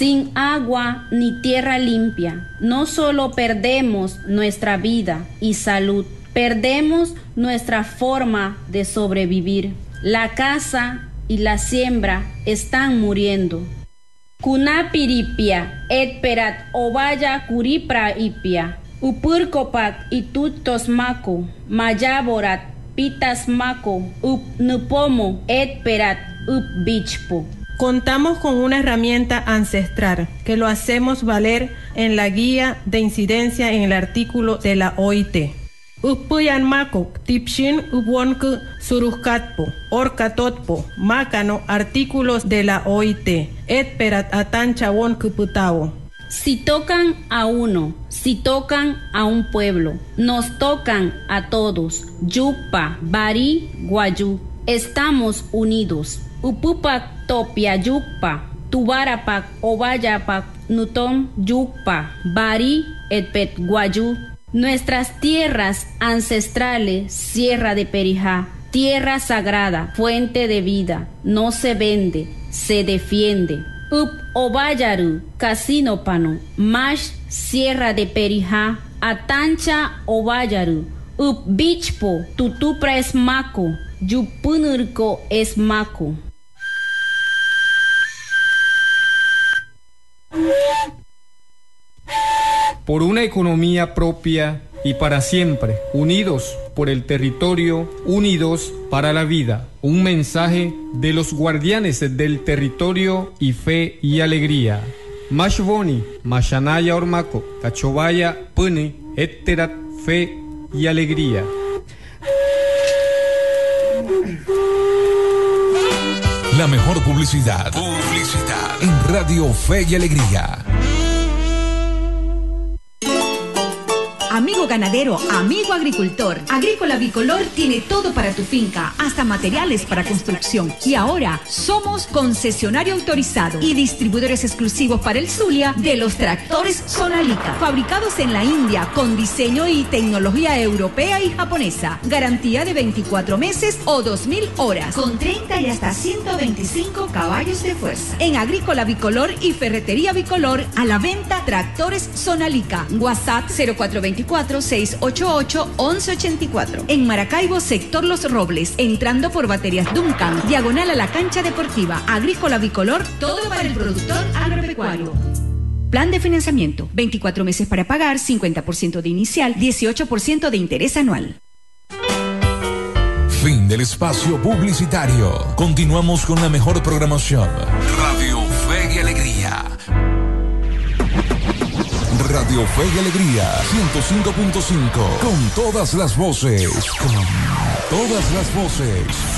Sin agua ni tierra limpia, no solo perdemos nuestra vida y salud, perdemos nuestra forma de sobrevivir. La caza y la siembra están muriendo. Kunapiripia, etperat ovaya kuripra ipia, upurkopak itutosmako, mayaborat, pitasmako, upnupomo, etperat, upbichpo. Contamos con una herramienta ancestral que lo hacemos valer en la guía de incidencia en el artículo de la OIT. Uppuyanmako, tipshin ubwonku surujkatpo, orkatotpo, mácano, artículos de la OIT. Etperat atancha wonku putao. Si tocan a uno, si tocan a un pueblo, nos tocan a todos. Yupa, Bari, Guayú, estamos unidos. Upupak topia yukpa, tubarapak ovayapak nuton yukpa, Bari etpet Guayú. Nuestras tierras ancestrales, Sierra de Perijá, tierra sagrada, fuente de vida, no se vende, se defiende. Up Ovayaru, Casinopano, Mash, Sierra de Perijá, Atancha Ovayaru, Up Bichpo, Tutupra es Maco, Yupunurco es Maco. Por una economía propia y para siempre, unidos por el territorio, unidos para la vida. Un mensaje de los guardianes del territorio y fe y alegría. Mashboni, Mashanaya Ormaco, Cachovaya, Pune, Etterat, fe y alegría. La mejor publicidad. En Radio Fe y Alegría. Amigo ganadero, amigo agricultor, Agrícola Bicolor tiene todo para tu finca, hasta materiales para construcción. Y ahora somos concesionario autorizado y distribuidores exclusivos para el Zulia de los tractores Sonalica, fabricados en la India con diseño y tecnología europea y japonesa. Garantía de 24 meses o 2000 horas, con 30 y hasta 125 caballos de fuerza. En Agrícola Bicolor y Ferretería Bicolor, a la venta tractores Sonalica. WhatsApp 0424-688-1184. En Maracaibo, sector Los Robles, entrando por Baterías Duncan, diagonal a la cancha deportiva. Agrícola Bicolor, todo para el productor agropecuario. Plan de financiamiento, 24 meses para pagar, 50% de inicial, 18% de interés anual. Fin del espacio publicitario. Continuamos con la mejor programación. Radio Fe y Alegría. Radio Fe y Alegría 105.5. Con todas las voces. Con todas las voces.